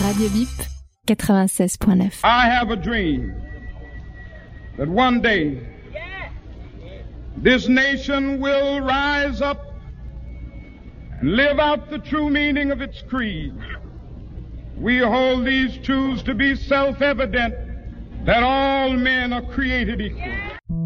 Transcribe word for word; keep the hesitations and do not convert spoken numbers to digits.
Radio Bip quatre-vingt-seize point neuf. I have a dream that one day this nation will rise up and live out the true meaning of its creed. We hold these truths to be self-evident, that all men are created equal.